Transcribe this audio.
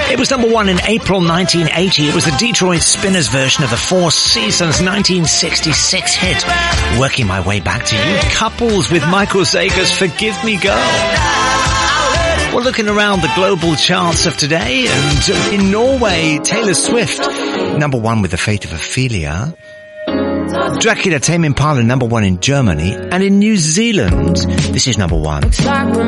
It was number one in April 1980. It was the Detroit Spinners version of the Four Seasons 1966 hit. Working my way back to you, Couples with Michael Zager's Forgive Me Girl. We're looking around the global charts of today, and in Norway, Taylor Swift, number one with The Fate of Ophelia. Dracula, Tame Impala, number one in Germany. And in New Zealand, this is number one. Looks like we're